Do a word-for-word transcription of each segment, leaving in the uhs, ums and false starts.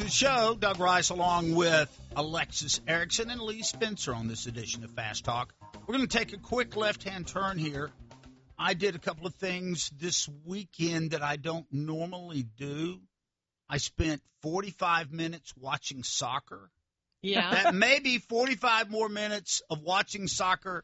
to the show. Doug Rice along with Alexis Erickson and Lee Spencer on this edition of Fast Talk. We're going to take a quick left-hand turn here. I did a couple of things this weekend that I don't normally do. I spent forty-five minutes watching soccer. Yeah. That may be forty-five more minutes of watching soccer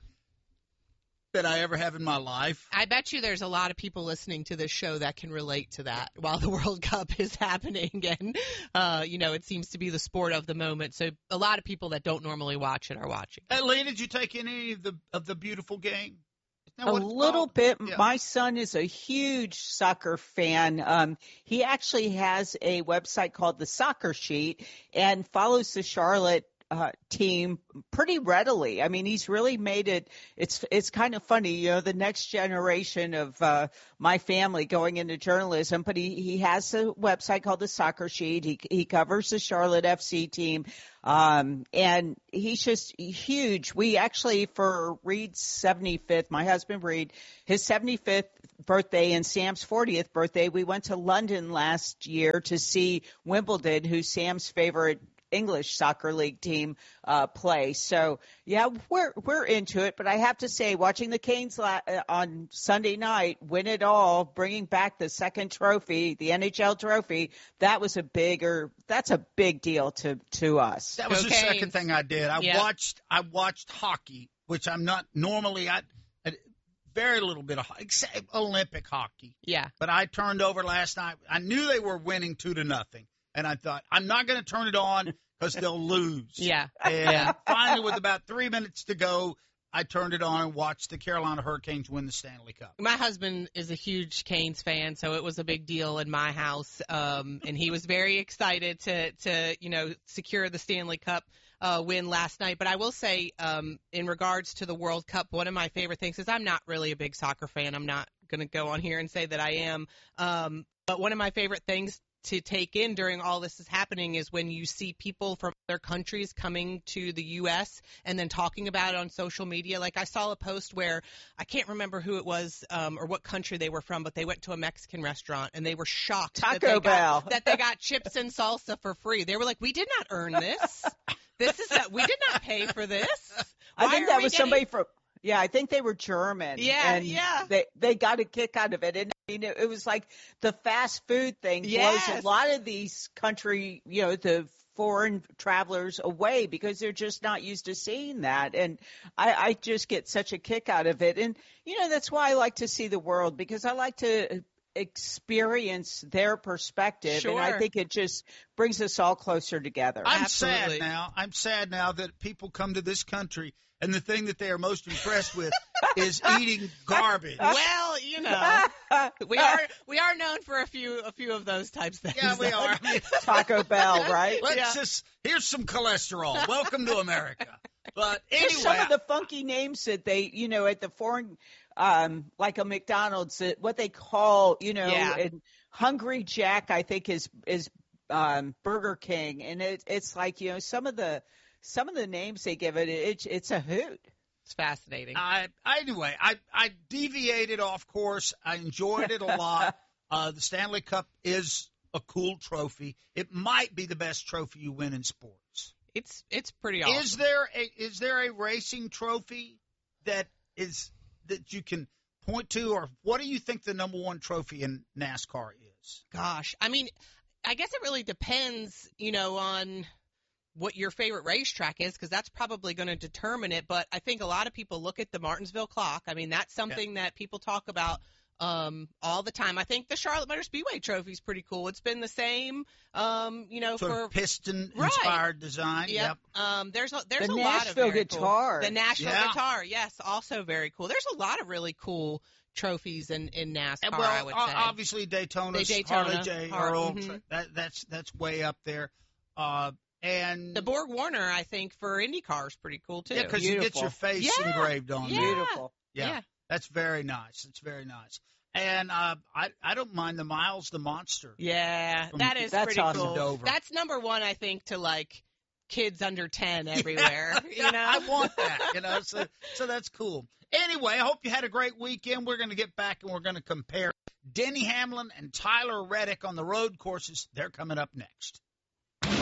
than I ever have in my life. I bet you there's a lot of people listening to this show that can relate to that while the World Cup is happening. And, uh, you know, it seems to be the sport of the moment. So a lot of people that don't normally watch it are watching. Hey, Lee, did you take any of the of the beautiful game? A little bit. Yeah. My son is a huge soccer fan. Um, he actually has a website called The Soccer Sheet and follows the Charlotte uh, team pretty readily. I mean, he's really made it. It's it's kind of funny, you know, the next generation of uh, my family going into journalism. But he, he has a website called The Soccer Sheet. He he covers the Charlotte F C team. Um, and he's just huge. We actually, for Reed's seventy-fifth, my husband Reed, his seventy-fifth birthday and Sam's fortieth birthday, we went to London last year to see Wimbledon, who's Sam's favorite English soccer league team, uh, play. So yeah, we're, we're into it, but I have to say, watching the Canes la- on Sunday night win it all, bringing back the second trophy, the N H L trophy, that was a bigger, that's a big deal to, to us. That was Go the Canes. second thing I did. I Yep. watched, I watched hockey, which I'm not normally, I, I very little bit of, except Olympic hockey. Yeah. But I turned over last night. I knew they were winning two to nothing. And I thought, I'm not going to turn it on because they'll lose. Yeah. And finally, with about three minutes to go, I turned it on and watched the Carolina Hurricanes win the Stanley Cup. My husband is a huge Canes fan, so it was a big deal in my house. Um, and he was very excited to, to, you know, secure the Stanley Cup uh, win last night. But I will say, um, in regards to the World Cup, one of my favorite things is I'm not really a big soccer fan. I'm not going to go on here and say that I am. Um, but one of my favorite things to take in during all this is happening is when you see people from other countries coming to the U S and then talking about it on social media. Like I saw a post where I can't remember who it was um, or what country they were from, but they went to a Mexican restaurant and they were shocked Taco that, they Bell. got, that they got chips and salsa for free. They were like, we did not earn this. This is a, we did not pay for this. Why I think are that we was getting... somebody from. Yeah, I think they were German. Yeah, and yeah. They they got a kick out of it, and I mean, it, it was like the fast food thing Yes. blows a lot of these country, you know, the foreign travelers away because they're just not used to seeing that, and I, I just get such a kick out of it, and you know that's why I like to see the world because I like to experience their perspective, Sure. and I think it just brings us all closer together. I'm Absolutely. sad now. I'm sad now that people come to this country and the thing that they are most impressed with is eating garbage. Well, you know, we are we are known for a few a few of those types of things. Yeah, we are. I mean, Taco Bell, right? let's Yeah. just here's some cholesterol. Welcome to America. But Just anyway, some of the funky names that they, you know, at the foreign, um, like a McDonald's, uh, what they call, you know, Yeah. and Hungry Jack, I think is is um, Burger King, and it, it's like you know some of the some of the names they give it, it's it's a hoot. It's fascinating. I, I anyway, I I deviated off course. I enjoyed it a lot. Uh, the Stanley Cup is a cool trophy. It might be the best trophy you win in sports. It's it's pretty awesome. Is there a is there a racing trophy that is that you can point to, or what do you think the number one trophy in NASCAR is? Gosh, I mean, I guess it really depends, you know, on what your favorite racetrack is, because that's probably going to determine it. But I think a lot of people look at the Martinsville Clock. I mean, that's something yeah. that people talk about um, all the time. I think the Charlotte Motor Speedway Trophy is pretty cool. It's been the same, um, you know, sort for of piston-inspired right. design. Yep. yep. Um, there's a, there's the a Nashville lot of very guitar. Cool. The Nashville yeah. guitar, yes, also very cool. There's a lot of really cool trophies in, in NASCAR, well, I would say. Obviously Daytona, Daytona Harley J. Har- Earl, mm-hmm. that, that's that's way up there. Uh, and the Borg Warner, I think, for IndyCar is pretty cool too. Yeah, because you get your face yeah. engraved on yeah. there. Beautiful. Yeah. yeah, that's very nice. It's very nice. And uh, I I don't mind the Miles the Monster. Yeah, From, that is that's pretty awesome. cool. Dover. That's number one, I think, to like kids under ten everywhere. Yeah, you know, I want that. You know, so so that's cool. Anyway, I hope you had a great weekend. We're going to get back and we're going to compare Denny Hamlin and Tyler Reddick on the road courses. They're coming up next.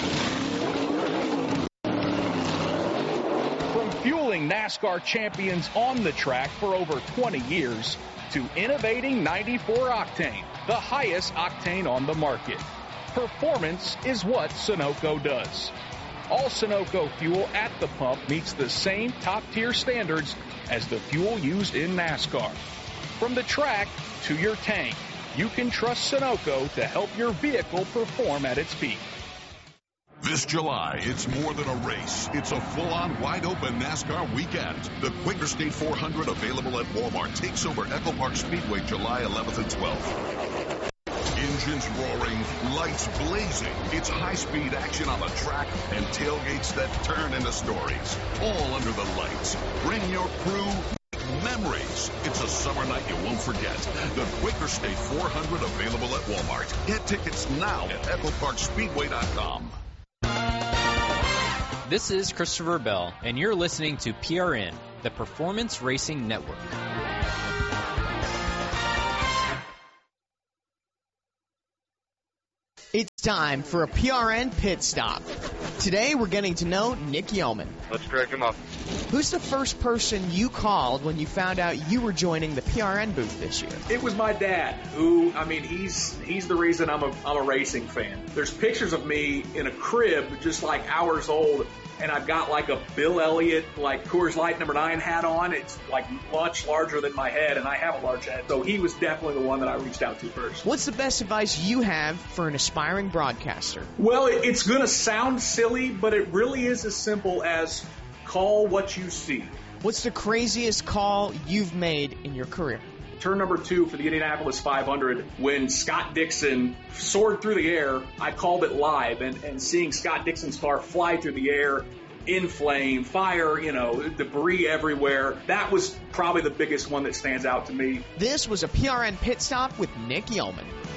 putting NASCAR champions on the track for over twenty years, to innovating ninety-four octane, the highest octane on the market. Performance is what Sunoco does. All Sunoco fuel at the pump meets the same top-tier standards as the fuel used in NASCAR. From the track to your tank, you can trust Sunoco to help your vehicle perform at its peak. This July, it's more than a race. It's a full-on, wide-open NASCAR weekend. The Quaker State four hundred, available at Walmart, takes over Echo Park Speedway July eleventh and twelfth. Engines roaring, lights blazing. It's high-speed action on the track and tailgates that turn into stories. All under the lights. Bring your crew memories. It's a summer night you won't forget. The Quaker State four hundred, available at Walmart. Get tickets now at echo park speedway dot com. This is Christopher Bell, and you're listening to P R N, the Performance Racing Network. It's time for a P R N pit stop. Today we're getting to know Nick Yeoman. Let's drag him up. Who's the first person you called when you found out you were joining the P R N booth this year? It was my dad, who, I mean, he's he's the reason I'm a I'm a racing fan. There's pictures of me in a crib, just like hours old, and I've got like a Bill Elliott, like Coors Light number nine hat on. It's like much larger than my head, and I have a large head. So he was definitely the one that I reached out to first. What's the best advice you have for an aspiring broadcaster? Well, it, it's going to sound silly, but it really is as simple as call what you see. What's the craziest call you've made in your career? Turn number two for the Indianapolis five hundred, when Scott Dixon soared through the air, I called it live, and, and seeing Scott Dixon's car fly through the air, in flame, fire, you know, debris everywhere, that was probably the biggest one that stands out to me. This was a P R N pit stop with Nick Yeoman.